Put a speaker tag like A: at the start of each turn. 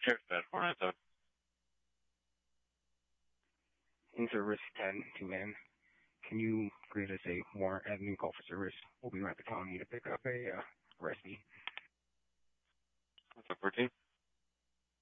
A: Sheriff Bedford, what's up?
B: In service 10 to man. Can you create us a warrant at New Gulf service? We'll be right to calling you to pick up a arrestee.
A: What's up, 14?